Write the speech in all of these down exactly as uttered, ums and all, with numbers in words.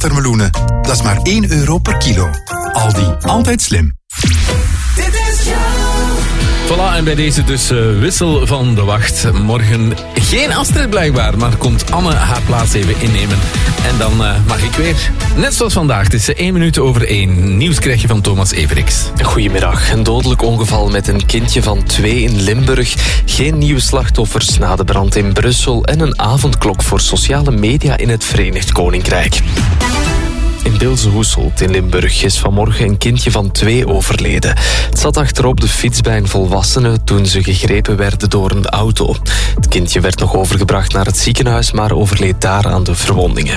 watermeloenen. Dat is maar één euro per kilo. Aldi, altijd slim. Dit is Voilà, en bij deze dus uh, wissel van de wacht. Morgen geen Astrid blijkbaar, maar komt Anne haar plaats even innemen. En dan uh, mag ik weer. Net zoals vandaag, het is één minuut over één. Nieuws krijg je van Thomas Everix. Goedemiddag. Een dodelijk ongeval met een kindje van twee in Limburg. Geen nieuwe slachtoffers na de brand in Brussel. En een avondklok voor sociale media in het Verenigd Koninkrijk. In Bilze-Hoeselt in Limburg is vanmorgen een kindje van twee overleden. Het zat achterop de fiets bij een volwassene toen ze gegrepen werden door een auto. Het kindje werd nog overgebracht naar het ziekenhuis, maar overleed daar aan de verwondingen.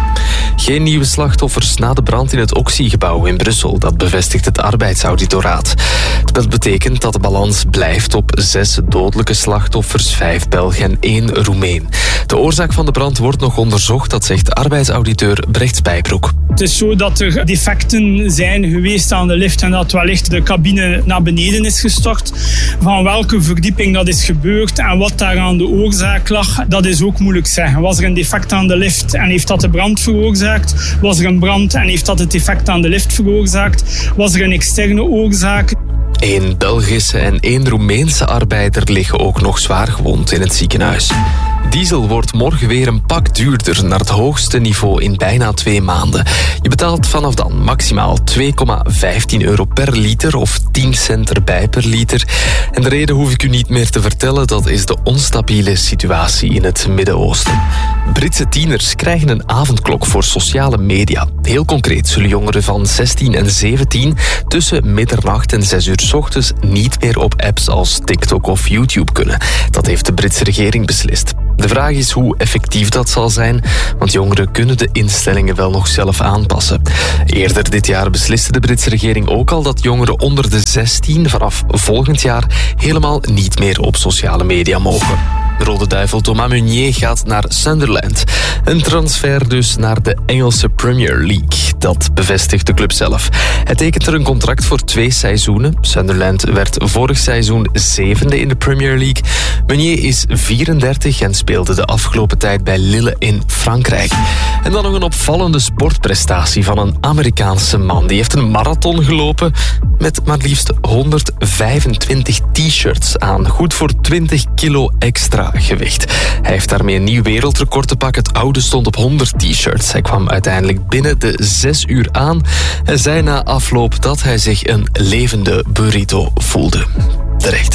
Geen nieuwe slachtoffers na de brand in het Oxy-gebouw in Brussel. Dat bevestigt het arbeidsauditoraat. Dat betekent dat de balans blijft op zes dodelijke slachtoffers, vijf Belgen en één Roemeen. De oorzaak van de brand wordt nog onderzocht, dat zegt arbeidsauditeur Brecht Spijbroek. Het is zo dat er defecten zijn geweest aan de lift en dat wellicht de cabine naar beneden is gestort. Van welke verdieping dat is gebeurd en wat daar aan de oorzaak lag, dat is ook moeilijk zeggen. Was er een defect aan de lift en heeft dat de brand veroorzaakt? Was er een brand en heeft dat het defect aan de lift veroorzaakt? Was er een externe oorzaak? Eén Belgische en één Roemeense arbeider liggen ook nog zwaar gewond in het ziekenhuis. Diesel wordt morgen weer een pak duurder, naar het hoogste niveau in bijna twee maanden. Je betaalt vanaf dan maximaal twee komma vijftien euro per liter of tien cent erbij per liter. En de reden hoef ik u niet meer te vertellen, dat is de onstabiele situatie in het Midden-Oosten. Britse tieners krijgen een avondklok voor sociale media. Heel concreet zullen jongeren van zestien en zeventien tussen middernacht en zes uur 's ochtends niet meer op apps als TikTok of YouTube kunnen. Dat heeft de Britse regering beslist. De vraag is hoe effectief dat zal zijn, want jongeren kunnen de instellingen wel nog zelf aanpassen. Eerder dit jaar besliste de Britse regering ook al dat jongeren onder de zestien vanaf volgend jaar helemaal niet meer op sociale media mogen. De Rode Duivel Thomas Meunier gaat naar Sunderland. Een transfer dus naar de Engelse Premier League. Dat bevestigt de club zelf. Hij tekent er een contract voor twee seizoenen. Sunderland werd vorig seizoen zevende in de Premier League. Meunier is vierendertig en speelde de afgelopen tijd bij Lille in Frankrijk. En dan nog een opvallende sportprestatie van een Amerikaanse man. Die heeft een marathon gelopen met maar liefst honderdvijfentwintig t-shirts aan. Goed voor twintig kilo extra gewicht. Hij heeft daarmee een nieuw wereldrecord te pakken. Het oude stond op honderd t-shirts. Hij kwam uiteindelijk binnen de zes uur aan en zei na afloop dat hij zich een levende burrito voelde. Terecht.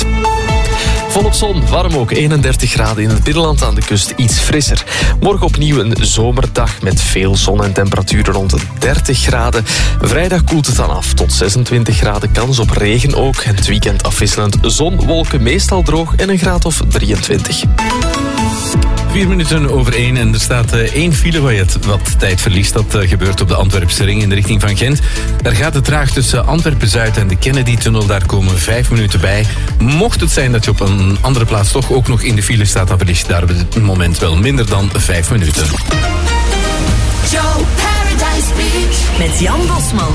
Volop zon, warm ook, eenendertig graden in het binnenland, aan de kust iets frisser. Morgen opnieuw een zomerdag met veel zon en temperaturen rond de dertig graden. Vrijdag koelt het dan af tot zesentwintig graden, kans op regen ook. En het weekend afwisselend zon, wolken, meestal droog en een graad of drieëntwintig. Vier minuten over één en er staat uh, één file waar je het wat tijd verliest. Dat uh, gebeurt op de Antwerpse ring in de richting van Gent. Daar gaat het traag tussen Antwerpen-Zuid en de Kennedy-tunnel. Daar komen vijf minuten bij. Mocht het zijn dat je op een andere plaats toch ook nog in de file staat, dan verlies je daar op het moment wel minder dan vijf minuten. Joe Paradise Beach met Jan Bosman.